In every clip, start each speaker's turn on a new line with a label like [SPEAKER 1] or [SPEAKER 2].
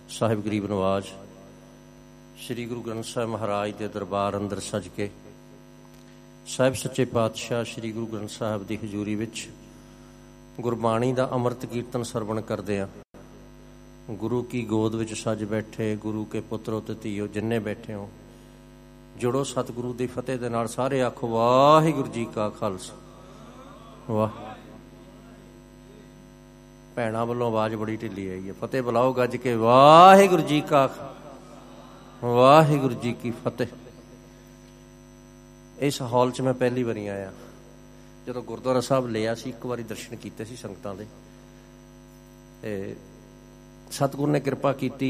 [SPEAKER 1] ਸਾਹਿਬ ਗਰੀਬ ਨਵਾਜ ਸ੍ਰੀ ਗੁਰੂ ਗ੍ਰੰਥ ਸਾਹਿਬ ਮਹਾਰਾਜ ਦੇ ਦਰਬਾਰ ਅੰਦਰ ਸੱਜ ਕੇ ਸਾਹਿਬ ਸੱਚੇ ਪਾਤਸ਼ਾਹ ਸ੍ਰੀ ਗੁਰੂ ਗ੍ਰੰਥ ਸਾਹਿਬ ਦੀ ਹਜ਼ੂਰੀ ਵਿੱਚ ਗੁਰਬਾਣੀ ਦਾ ਅੰਮ੍ਰਿਤ ਕੀਰਤਨ ਸਰਵਣ ਕਰਦੇ ਹਾਂ। ਗੁਰੂ ਕੀ ਗੋਦ ਵਿੱਚ ਸੱਜ ਬੈਠੇ ਗੁਰੂ ਕੇ ਪੁੱਤਰੋ ਤੇ ਧੀਓ ਜਿੰਨੇ ਬੈਠੇ ਹੋ, ਜੁੜੋ ਸਤਿਗੁਰੂ ਦੀ ਫਤਿਹ ਦੇ ਨਾਲ। ਸਾਰੇ ਆਖੋ ਵਾਹਿਗੁਰੂ ਜੀ ਕਾ ਖਾਲਸਾ ਵਾਹ। ਭੈਣਾਂ ਵੱਲੋਂ ਆਵਾਜ਼ ਬੜੀ ਢਿੱਲੀ ਆਈ ਹੈ। ਫਤਿਹ ਬੁਲਾਓ ਗੱਜ ਕੇ, ਵਾਹਿਗੁਰੂ ਜੀ ਕਾ ਵਾਹਿਗੁਰੂ ਜੀ ਕੀ ਫਤਿਹ। ਇਸ ਹਾਲ 'ਚ ਮੈਂ ਪਹਿਲੀ ਵਾਰੀ ਆਇਆ। ਜਦੋਂ ਗੁਰਦੁਆਰਾ ਸਾਹਿਬ ਲਿਆ ਸੀ, ਇੱਕ ਵਾਰੀ ਦਰਸ਼ਨ ਕੀਤੇ ਸੀ ਸੰਗਤਾਂ ਦੇ, ਤੇ ਸਤਿਗੁਰੂ ਨੇ ਕਿਰਪਾ ਕੀਤੀ।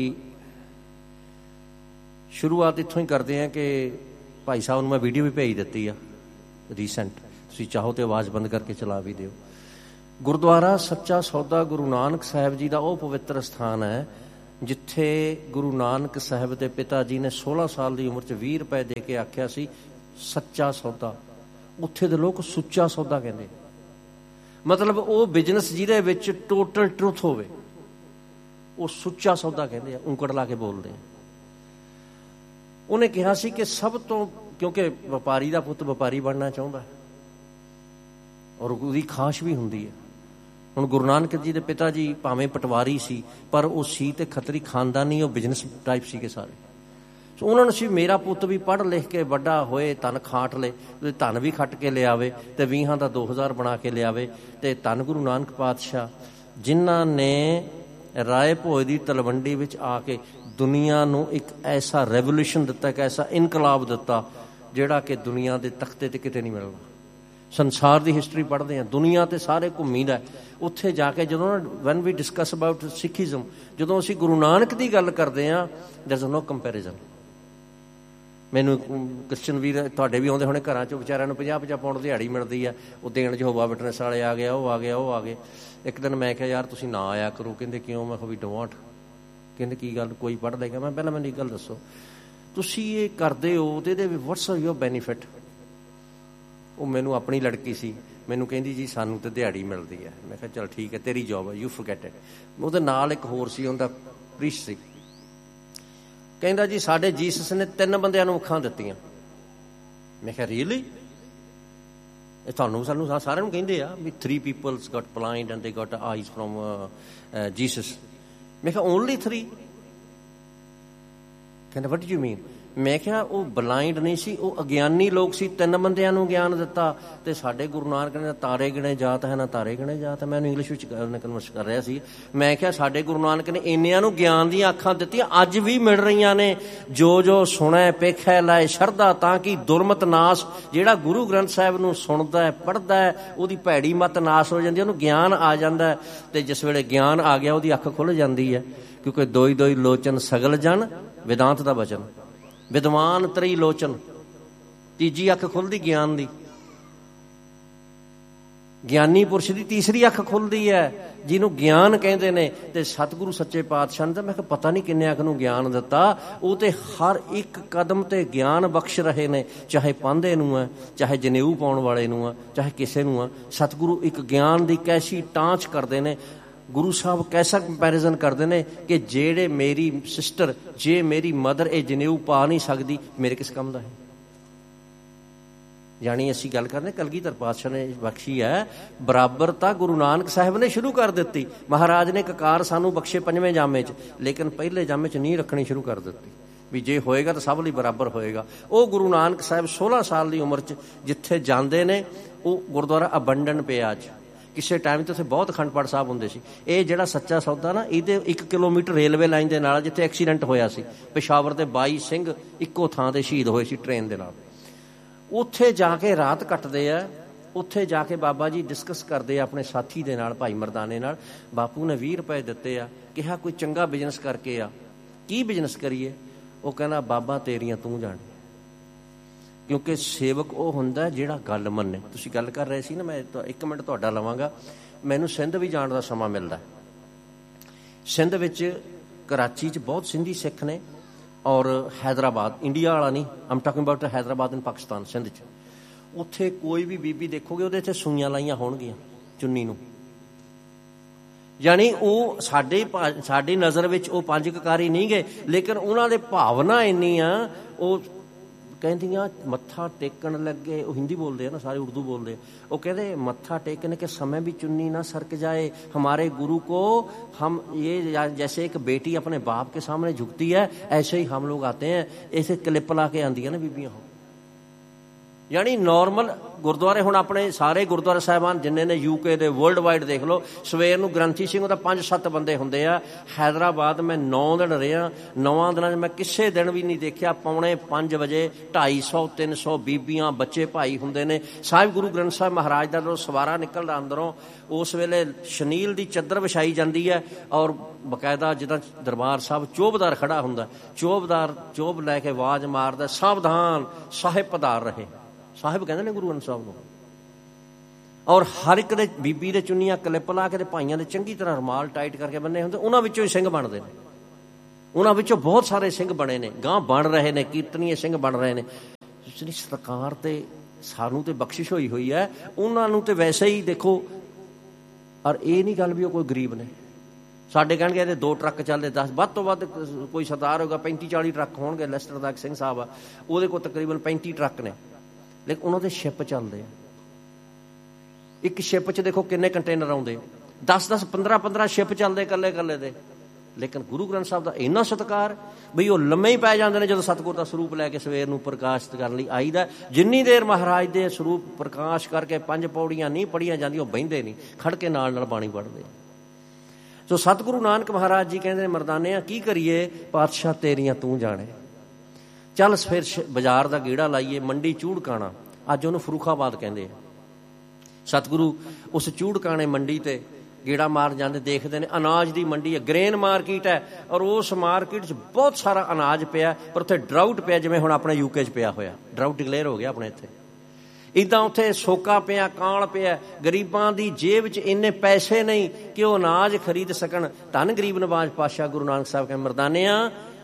[SPEAKER 1] ਸ਼ੁਰੂਆਤ ਇੱਥੋਂ ਹੀ ਕਰਦੇ ਹਾਂ ਕਿ ਭਾਈ ਸਾਹਿਬ ਨੂੰ ਮੈਂ ਵੀਡੀਓ ਵੀ ਭੇਜ ਦਿੱਤੀ ਆ ਰੀਸੈਂਟ, ਤੁਸੀਂ ਚਾਹੋ ਤੇ ਆਵਾਜ਼ ਬੰਦ ਕਰਕੇ ਚਲਾ ਵੀ ਦਿਓ। ਗੁਰਦੁਆਰਾ ਸੱਚਾ ਸੌਦਾ ਗੁਰੂ ਨਾਨਕ ਸਾਹਿਬ ਜੀ ਦਾ ਉਹ ਪਵਿੱਤਰ ਸਥਾਨ ਹੈ ਜਿੱਥੇ ਗੁਰੂ ਨਾਨਕ ਸਾਹਿਬ ਦੇ ਪਿਤਾ ਜੀ ਨੇ 16 ਸਾਲ ਦੀ ਉਮਰ 'ਚ 20 ਰੁਪਏ ਦੇ ਕੇ ਆਖਿਆ ਸੀ ਸੱਚਾ ਸੌਦਾ। ਉੱਥੇ ਦੇ ਲੋਕ ਸੁੱਚਾ ਸੌਦਾ ਕਹਿੰਦੇ, ਮਤਲਬ ਉਹ ਬਿਜ਼ਨਸ ਜਿਹਦੇ ਵਿੱਚ ਟੋਟਲ ਟਰੁਥ ਹੋਵੇ ਉਹ ਸੁੱਚਾ ਸੌਦਾ ਕਹਿੰਦੇ ਆ, ਉਂਕੜ ਲਾ ਕੇ ਬੋਲਦੇ ਆ। ਉਹਨੇ ਕਿਹਾ ਸੀ ਕਿ ਸਭ ਤੋਂ, ਕਿਉਂਕਿ ਵਪਾਰੀ ਦਾ ਪੁੱਤ ਵਪਾਰੀ ਬਣਨਾ ਚਾਹੁੰਦਾ ਔਰ ਉਹਦੀ ਖਾਸ਼ ਵੀ ਹੁੰਦੀ ਹੈ। ਹੁਣ ਗੁਰੂ ਨਾਨਕ ਜੀ ਦੇ ਪਿਤਾ ਜੀ ਭਾਵੇਂ ਪਟਵਾਰੀ ਸੀ, ਪਰ ਉਹ ਸੀ ਤੇ ਖੱਤਰੀ ਖਾਨਦਾਨੀ, ਉਹ ਬਿਜ਼ਨਸ ਟਾਈਪ ਸੀਗੇ ਸਾਰੇ। ਸੋ ਉਹਨਾਂ ਨੂੰ ਸੀ ਮੇਰਾ ਪੁੱਤ ਵੀ ਪੜ੍ਹ ਲਿਖ ਕੇ ਵੱਡਾ ਹੋਏ, ਧਨ ਖਾਟ ਲਏ, ਧਨ ਵੀ ਖੱਟ ਕੇ ਲਿਆਵੇ ਤੇ 20 ਦਾ 2000 ਬਣਾ ਕੇ ਲਿਆਵੇ। ਤੇ ਧੰਨ ਗੁਰੂ ਨਾਨਕ ਪਾਤਸ਼ਾਹ ਜਿਨ੍ਹਾਂ ਨੇ ਰਾਏ ਭੋਜ ਦੀ ਤਲਵੰਡੀ ਵਿੱਚ ਆ ਕੇ ਦੁਨੀਆ ਨੂੰ ਇੱਕ ਐਸਾ ਰੈਵੋਲੂਸ਼ਨ ਦਿੱਤਾ, ਇੱਕ ਐਸਾ ਇਨਕਲਾਬ ਦਿੱਤਾ ਜਿਹੜਾ ਕਿ ਦੁਨੀਆ ਦੇ ਤਖਤੇ 'ਤੇ ਕਿਤੇ ਨਹੀਂ ਮਿਲਣਾ। ਸੰਸਾਰ ਦੀ ਹਿਸਟਰੀ ਪੜ੍ਹਦੇ ਹਾਂ, ਦੁਨੀਆ 'ਤੇ ਸਾਰੇ ਘੁੰਮੀਦਾ। ਉੱਥੇ ਜਾ ਕੇ ਜਦੋਂ van we discuss about Sikhism, ਜਦੋਂ ਅਸੀਂ ਗੁਰੂ ਨਾਨਕ ਦੀ ਗੱਲ ਕਰਦੇ ਹਾਂ, ਦੇਅਰ ਇਜ਼ ਨੋ ਕੰਪੈਰੀਜ਼ਨ। ਮੈਨੂੰ ਕ੍ਰਿਸਚਨ ਵੀਰ ਤੁਹਾਡੇ ਵੀ ਆਉਂਦੇ ਹੋਣੇ ਘਰਾਂ 'ਚੋਂ, ਵਿਚਾਰਿਆਂ ਨੂੰ 50-50 ਪਾਉਂਡ ਦਿਹਾੜੀ ਮਿਲਦੀ ਆ, ਉਹ ਦੇਣ ਯਹੋਵਾ ਵਿਟਨੈਸ ਵਾਲੇ ਆ ਗਿਆ, ਉਹ ਆ ਗਿਆ, ਉਹ ਆ ਗਏ। ਇੱਕ ਦਿਨ ਮੈਂ ਕਿਹਾ ਯਾਰ ਤੁਸੀਂ ਨਾ ਆਇਆ ਕਰੋ। ਕਹਿੰਦੇ ਕਿਉਂ? ਮੈਂ ਕਿਹਾ ਵੀ ਡੋਂਟ। ਕਹਿੰਦੇ ਕੀ ਗੱਲ, ਕੋਈ ਪੜ੍ਹ ਲੇਗਾ? ਮੈਂ ਪਹਿਲਾਂ ਮੈਨੂੰ ਇੱਕ ਗੱਲ ਦੱਸੋ, ਤੁਸੀਂ ਇਹ ਕਰਦੇ ਹੋ ਤੇ ਇਹਦੇ ਵਾਟਸ ਯੋਰ ਬੈਨੀਫਿਟ? ਉਹ ਮੈਨੂੰ ਆਪਣੀ ਲੜਕੀ ਸੀ, ਮੈਨੂੰ ਕਹਿੰਦੀ ਜੀ ਸਾਨੂੰ ਤਾਂ ਦਿਹਾੜੀ ਮਿਲਦੀ ਹੈ। ਮੈਂ ਕਿਹਾ ਚੱਲ ਠੀਕ ਹੈ, ਤੇਰੀ ਜੋਬ ਹੈ, ਯੂ ਫੋਰਗੇਟ ਇਟ। ਉਹਦੇ ਨਾਲ ਇੱਕ ਹੋਰ ਸੀ, ਉਹਦਾ ਪ੍ਰੀਸ਼ ਸੀ। ਕਹਿੰਦਾ ਜੀ ਸਾਡੇ ਜੀਸਸ ਨੇ 3 ਬੰਦਿਆਂ ਨੂੰ ਅੱਖਾਂ ਦਿੱਤੀਆਂ। ਮੈਂ ਕਿਹਾ ਰੀਅਲੀ? ਇਹ ਤੁਹਾਨੂੰ ਸਾਨੂੰ ਸਾਰਿਆਂ ਨੂੰ ਕਹਿੰਦੇ ਆ ਵੀ 3 people got blind and they got eyes from Jesus। ਮੈਂ ਕਿਹਾ ਓਨਲੀ 3? ਕਹਿੰਦਾ what do you mean? ਮੈਂ ਕਿਹਾ ਉਹ ਬਲਾਈਂਡ ਨਹੀਂ ਸੀ, ਉਹ ਅਗਿਆਨੀ ਲੋਕ ਸੀ। 3 ਬੰਦਿਆਂ ਨੂੰ ਗਿਆਨ ਦਿੱਤਾ। ਤੇ ਸਾਡੇ ਗੁਰੂ ਨਾਨਕ ਨੇ ਤਾਰੇ ਗਿਣੇ ਜਾਤ ਹੈ ਨਾ ਤਾਰੇ ਗਿਣੇ ਜਾਤ ਹੈ। ਮੈਂ ਉਹਨੂੰ ਇੰਗਲਿਸ਼ ਵਿੱਚ ਕਨਵਰਸ ਕਰ ਰਿਹਾ ਸੀ। ਮੈਂ ਕਿਹਾ ਸਾਡੇ ਗੁਰੂ ਨਾਨਕ ਨੇ ਇੰਨਿਆਂ ਨੂੰ ਗਿਆਨ ਦੀਆਂ ਅੱਖਾਂ ਦਿੱਤੀਆਂ, ਅੱਜ ਵੀ ਮਿਲ ਰਹੀਆਂ ਨੇ। ਜੋ ਜੋ ਸੁਣੈ ਪੇਖੈ ਲਾਏ ਸ਼ਰਧਾ, ਤਾਂ ਕਿ ਦੁਰਮਤ ਨਾਸ। ਜਿਹੜਾ ਗੁਰੂ ਗ੍ਰੰਥ ਸਾਹਿਬ ਨੂੰ ਸੁਣਦਾ ਹੈ, ਪੜ੍ਹਦਾ ਹੈ, ਉਹਦੀ ਭੈੜੀ ਮਤ ਨਾਸ ਹੋ ਜਾਂਦੀ, ਉਹਨੂੰ ਗਿਆਨ ਆ ਜਾਂਦਾ। ਤੇ ਜਿਸ ਵੇਲੇ ਗਿਆਨ ਆ ਗਿਆ ਉਹਦੀ ਅੱਖ ਖੁੱਲ੍ਹ ਜਾਂਦੀ ਹੈ, ਕਿਉਂਕਿ ਦੋਈ ਦੋਈ ਲੋਚਨ ਸਗਲ ਜਨ ਵਿਦਾਂਤ ਦਾ ਵਚਨ। ਵਿਦਵਾਨ ਤਰੀ ਲੋਚਨ, ਤੀਜੀ ਅੱਖ ਖੁੱਲਦੀ ਗਿਆਨ ਦੀ। ਗਿਆਨੀ ਪੁਰਸ਼ ਦੀ ਤੀਸਰੀ ਅੱਖ ਖੁੱਲਦੀ ਹੈ, ਜਿਹਨੂੰ ਗਿਆਨ ਕਹਿੰਦੇ ਨੇ। ਤੇ ਸਤਿਗੁਰੂ ਸੱਚੇ ਪਾਤਸ਼ਾਹ ਨੇ ਤਾਂ ਮੈਂ ਕਿਹਾ ਪਤਾ ਨਹੀਂ ਕਿੰਨੇ ਅੱਖ ਨੂੰ ਗਿਆਨ ਦਿੱਤਾ। ਉਹ ਤੇ ਹਰ ਇੱਕ ਕਦਮ ਤੇ ਗਿਆਨ ਬਖਸ਼ ਰਹੇ ਨੇ, ਚਾਹੇ ਪਾਂਧੇ ਨੂੰ ਹੈ, ਚਾਹੇ ਜਨੇਊ ਪਾਉਣ ਵਾਲੇ ਨੂੰ ਆ, ਚਾਹੇ ਕਿਸੇ ਨੂੰ ਆ। ਸਤਿਗੁਰੂ ਇੱਕ ਗਿਆਨ ਦੀ ਕੈਸੀ ਟਾਂਚ ਕਰਦੇ ਨੇ। ਗੁਰੂ ਸਾਹਿਬ ਕੈਸਾ ਕੰਪੈਰੀਜ਼ਨ ਕਰਦੇ ਨੇ ਕਿ ਜਿਹੜੇ ਮੇਰੀ ਸਿਸਟਰ, ਜੇ ਮੇਰੀ ਮਦਰ ਇਹ ਜਨੇਊ ਪਾ ਨਹੀਂ ਸਕਦੀ, ਮੇਰੇ ਕਿਸ ਕੰਮ ਦਾ ਹੈ? ਯਾਨੀ ਅਸੀਂ ਗੱਲ ਕਰਦੇ ਕਲਗੀਧਰ ਪਾਤਸ਼ਾਹ ਨੇ ਬਖਸ਼ੀ ਹੈ ਬਰਾਬਰਤਾ। ਗੁਰੂ ਨਾਨਕ ਸਾਹਿਬ ਨੇ ਸ਼ੁਰੂ ਕਰ ਦਿੱਤੀ। ਮਹਾਰਾਜ ਨੇ ਕਕਾਰ ਸਾਨੂੰ ਬਖਸ਼ੇ 5ਵੇਂ ਜਾਮੇ 'ਚ, ਲੇਕਿਨ ਪਹਿਲੇ ਜਾਮੇ 'ਚ ਨੀਂਹ ਰੱਖਣੀ ਸ਼ੁਰੂ ਕਰ ਦਿੱਤੀ ਵੀ ਜੇ ਹੋਏਗਾ ਤਾਂ ਸਭ ਲਈ ਬਰਾਬਰ ਹੋਏਗਾ। ਉਹ ਗੁਰੂ ਨਾਨਕ ਸਾਹਿਬ 16 ਸਾਲ ਦੀ ਉਮਰ 'ਚ ਜਿੱਥੇ ਜਾਂਦੇ ਨੇ, ਉਹ ਗੁਰਦੁਆਰਾ ਅਬੰਡਨ ਪਿਆ ਅੱਜ। ਕਿਸੇ ਟਾਈਮ 'ਤੇ ਉੱਥੇ ਬਹੁਤ ਅਖੰਡ ਪਾਠ ਸਾਹਿਬ ਹੁੰਦੇ ਸੀ। ਇਹ ਜਿਹੜਾ ਸੱਚਾ ਸੌਦਾ ਨਾ, ਇਹਦੇ 1 ਕਿਲੋਮੀਟਰ ਰੇਲਵੇ ਲਾਈਨ ਦੇ ਨਾਲ ਜਿੱਥੇ ਐਕਸੀਡੈਂਟ ਹੋਇਆ ਸੀ, ਪੇਸ਼ਾਵਰ ਦੇ 22 ਸਿੰਘ ਇੱਕੋ ਥਾਂ 'ਤੇ ਸ਼ਹੀਦ ਹੋਏ ਸੀ ਟ੍ਰੇਨ ਦੇ ਨਾਲ। ਉੱਥੇ ਜਾ ਕੇ ਰਾਤ ਕੱਟਦੇ ਆ। ਉੱਥੇ ਜਾ ਕੇ ਬਾਬਾ ਜੀ ਡਿਸਕਸ ਕਰਦੇ ਆ ਆਪਣੇ ਸਾਥੀ ਦੇ ਨਾਲ, ਭਾਈ ਮਰਦਾਨੇ ਨਾਲ। ਬਾਪੂ ਨੇ 20 ਰੁਪਏ ਦਿੱਤੇ ਆ, ਕਿਹਾ ਕੋਈ ਚੰਗਾ ਬਿਜ਼ਨਸ ਕਰਕੇ ਆ। ਕੀ ਬਿਜ਼ਨਸ ਕਰੀਏ? ਉਹ ਕਹਿੰਦਾ ਬਾਬਾ ਤੇਰੀਆਂ ਤੂੰ ਜਾਣ, ਕਿਉਂਕਿ ਸੇਵਕ ਉਹ ਹੁੰਦਾ ਜਿਹੜਾ ਗੱਲ ਮੰਨੇ। ਤੁਸੀਂ ਗੱਲ ਕਰ ਰਹੇ ਸੀ ਨਾ, ਮੈਂ 1 ਮਿੰਟ ਤੁਹਾਡਾ ਲਵਾਂਗਾ। ਮੈਨੂੰ ਸਿੰਧ ਵੀ ਜਾਣ ਦਾ ਸਮਾਂ ਮਿਲਦਾ। ਸਿੰਧ ਵਿੱਚ ਕਰਾਚੀ 'ਚ ਬਹੁਤ ਸਿੰਧੀ ਸਿੱਖ ਨੇ, ਔਰ ਹੈਦਰਾਬਾਦ, ਇੰਡੀਆ ਵਾਲਾ ਨਹੀਂ, ਆਮ ਟਾਕਿੰਗ ਅਬਾਊਟ ਹੈਦਰਾਬਾਦ ਇਨ ਪਾਕਿਸਤਾਨ, ਸਿੰਧ 'ਚ। ਉੱਥੇ ਕੋਈ ਵੀ ਬੀਬੀ ਦੇਖੋਗੇ ਉਹਦੇ 'ਤੇ ਸੂਈਆਂ ਲਾਈਆਂ ਹੋਣਗੀਆਂ ਚੁੰਨੀ ਨੂੰ। ਯਾਨੀ ਉਹ ਸਾਡੀ ਨਜ਼ਰ ਵਿੱਚ ਉਹ ਪੰਜ ਕਕਾਰੀ ਨਹੀਂ ਗਏ, ਲੇਕਿਨ ਉਹਨਾਂ ਦੇ ਭਾਵਨਾ ਇੰਨੀ ਆ। ਉਹ ਕਹਿੰਦੀਆਂ ਮੱਥਾ ਟੇਕਣ ਲੱਗੇ, ਉਹ ਹਿੰਦੀ ਬੋਲਦੇ ਆ ਨਾ, ਸਾਰੇ ਉਰਦੂ ਬੋਲਦੇ ਆ। ਉਹ ਕਹਿੰਦੇ ਮੱਥਾ टेकने के समय भी चुन्नी ना सरक जाए, हमारे गुरु को हम ये जैसे एक बेटी अपने बाप के सामने झुकती है, ऐसे ही हम लोग आते हैं। ऐसे क्लिप ला के आंदी है ना बीबियां। ਯਾਨੀ ਨੋਰਮਲ ਗੁਰਦੁਆਰੇ ਹੁਣ ਆਪਣੇ ਸਾਰੇ ਗੁਰਦੁਆਰੇ ਸਾਹਿਬਾਨ ਜਿੰਨੇ ਨੇ UK ਦੇ ਵਰਲਡ ਵਾਈਡ ਦੇਖ ਲਓ, ਸਵੇਰ ਨੂੰ ਗ੍ਰੰਥੀ ਸਿੰਘ ਉਹਦਾ 5-7 ਬੰਦੇ ਹੁੰਦੇ ਆ। ਹੈਦਰਾਬਾਦ ਮੈਂ 9 ਦਿਨ ਰਿਹਾ, 9 ਦਿਨਾਂ 'ਚ ਮੈਂ ਕਿਸੇ ਦਿਨ ਵੀ ਨਹੀਂ ਦੇਖਿਆ 4:45 ਵਜੇ 250-300 ਬੀਬੀਆਂ ਬੱਚੇ ਭਾਈ ਹੁੰਦੇ ਨੇ। ਸਾਹਿਬ ਗੁਰੂ ਗ੍ਰੰਥ ਸਾਹਿਬ ਮਹਾਰਾਜ ਦਾ ਜਦੋਂ ਸਵਾਰਾ ਨਿਕਲਦਾ ਅੰਦਰੋਂ, ਉਸ ਵੇਲੇ ਸ਼ਨੀਲ ਦੀ ਚੱਦਰ ਵਿਛਾਈ ਜਾਂਦੀ ਹੈ ਔਰ ਬਕਾਇਦਾ ਜਿੱਦਾਂ ਦਰਬਾਰ ਸਾਹਿਬ ਚੋਬਦਾਰ ਖੜਾ ਹੁੰਦਾ, ਚੋਬਦਾਰ ਚੋਬ ਲੈ ਕੇ ਆਵਾਜ਼ ਮਾਰਦਾ, ਸਾਵਧਾਨ ਸਾਹਿਬ ਪਧਾਰ ਰਹੇ। ਸਾਹਿਬ ਕਹਿੰਦੇ ਨੇ ਗੁਰੂ ਗ੍ਰੰਥ ਸਾਹਿਬ ਨੂੰ। ਔਰ ਹਰ ਇੱਕ ਦੇ ਬੀਬੀ ਦੇ ਚੁੰਨੀਆਂ ਕਲਿੱਪ ਲਾ ਕੇ ਤੇ ਭਾਈਆਂ ਦੇ ਚੰਗੀ ਤਰ੍ਹਾਂ ਰੁਮਾਲ ਟਾਈਟ ਕਰਕੇ ਬੰਨੇ ਹੁੰਦੇ, ਉਹਨਾਂ ਵਿੱਚੋਂ ਹੀ ਸਿੰਘ ਬਣਦੇ ਨੇ। ਉਹਨਾਂ ਵਿੱਚੋਂ ਬਹੁਤ ਸਾਰੇ ਸਿੰਘ ਬਣੇ ਨੇ, ਗਾਂ ਬਣ ਰਹੇ ਨੇ, ਕੀਰਤਨੀਏ ਸਿੰਘ ਬਣ ਰਹੇ ਨੇ। ਜਿਹੜੀ ਸਰਕਾਰ ਤੇ ਸਾਨੂੰ ਤੇ ਬਖਸ਼ਿਸ਼ ਹੋਈ ਹੋਈ ਹੈ, ਉਹਨਾਂ ਨੂੰ ਤੇ ਵੈਸੇ ਹੀ ਦੇਖੋ। ਔਰ ਇਹ ਨਹੀਂ ਗੱਲ ਵੀ ਉਹ ਕੋਈ ਗਰੀਬ ਨੇ। ਸਾਡੇ ਕਹਿਣਗੇ ਇਹਦੇ 2 ਟਰੱਕ ਚੱਲਦੇ, 10 ਵੱਧ ਤੋਂ ਵੱਧ ਕੋਈ ਸਰਦਾਰ ਹੋਗਾ 35-40 ਟਰੱਕ ਹੋਣਗੇ। ਲੈਸਟਰ ਦਾ ਸਿੰਘ ਸਾਹਿਬ ਆ, ਉਹਦੇ ਕੋਲ ਤਕਰੀਬਨ 35 ਟਰੱਕ ਨੇ, ਲੇਕਿਨ ਉਹਨਾਂ ਦੇ ਸ਼ਿਪ ਚੱਲਦੇ ਆ। ਇੱਕ ਸ਼ਿਪ 'ਚ ਦੇਖੋ ਕਿੰਨੇ ਕੰਟੇਨਰ ਆਉਂਦੇ, 10-10 15-15 ਸ਼ਿਪ ਚੱਲਦੇ ਇਕੱਲੇ ਇਕੱਲੇ ਦੇ। ਲੇਕਿਨ ਗੁਰੂ ਗ੍ਰੰਥ ਸਾਹਿਬ ਦਾ ਇੰਨਾ ਸਤਿਕਾਰ ਬਈ ਉਹ ਲੰਮੇ ਹੀ ਪੈ ਜਾਂਦੇ ਨੇ ਜਦੋਂ ਸਤਿਗੁਰ ਦਾ ਸਰੂਪ ਲੈ ਕੇ ਸਵੇਰ ਨੂੰ ਪ੍ਰਕਾਸ਼ਿਤ ਕਰਨ ਲਈ ਆਈਦਾ। ਜਿੰਨੀ ਦੇਰ ਮਹਾਰਾਜ ਦੇ ਸਰੂਪ ਪ੍ਰਕਾਸ਼ ਕਰਕੇ 5 ਪੌੜੀਆਂ ਨਹੀਂ ਪੜ੍ਹੀਆਂ ਜਾਂਦੀਆਂ, ਉਹ ਬਹਿੰਦੇ ਨਹੀਂ, ਖੜ ਕੇ ਨਾਲ ਨਾਲ ਬਾਣੀ ਪੜ੍ਹਦੇ। ਸੋ ਸਤਿਗੁਰੂ ਨਾਨਕ ਮਹਾਰਾਜ ਜੀ ਕਹਿੰਦੇ ਮਰਦਾਨਿਆਂ ਕੀ ਕਰੀਏ, ਪਾਤਸ਼ਾਹ ਤੇਰੀਆਂ ਤੂੰ ਜਾਣੇ। ਚੱਲ ਫਿਰ ਬਾਜ਼ਾਰ ਦਾ ਗੇੜਾ ਲਾਈਏ। ਮੰਡੀ ਚੂੜਕਾਣਾ, ਅੱਜ ਉਹਨੂੰ ਫਰੂਖਾਬਾਦ ਕਹਿੰਦੇ ਆ। ਸਤਿਗੁਰੂ ਉਸ ਚੂੜਕਾਣੇ ਮੰਡੀ ਤੇ ਗੇੜਾ ਮਾਰ ਜਾਂਦੇ, ਦੇਖਦੇ ਨੇ ਅਨਾਜ ਦੀ ਮੰਡੀ ਹੈ, ਗ੍ਰੇਨ ਮਾਰਕੀਟ ਹੈ। ਔਰ ਉਸ ਮਾਰਕੀਟ 'ਚ ਬਹੁਤ ਸਾਰਾ ਅਨਾਜ ਪਿਆ, ਪਰ ਉੱਥੇ ਡਰਾਊਟ ਪਿਆ, ਜਿਵੇਂ ਹੁਣ ਆਪਣੇ UK 'ਚ ਪਿਆ ਹੋਇਆ। ਡਰਾਊਟ ਡਿਕਲੇਅਰ ਹੋ ਗਿਆ ਆਪਣੇ ਇੱਥੇ। ਇੱਦਾਂ ਉੱਥੇ ਸੋਕਾ ਪਿਆ, ਕਾਲ ਪਿਆ। ਗਰੀਬਾਂ ਦੀ ਜੇਬ 'ਚ ਇੰਨੇ ਪੈਸੇ ਨਹੀਂ ਕਿ ਉਹ ਅਨਾਜ ਖਰੀਦ ਸਕਣ। ਧੰਨ ਗਰੀਬ ਨਵਾਜ਼ ਪਾਤਸ਼ਾਹ ਗੁਰੂ ਨਾਨਕ ਸਾਹਿਬ ਕਹਿੰਦੇ ਮਰਦਾਨਿਆਂ